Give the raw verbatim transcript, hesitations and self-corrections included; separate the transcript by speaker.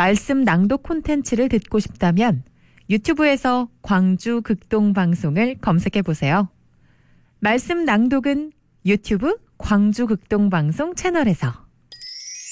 Speaker 1: 말씀 낭독 콘텐츠를 듣고 싶다면 유튜브에서 광주 극동방송을 검색해 보세요. 말씀 낭독은 유튜브 광주 극동방송 채널에서.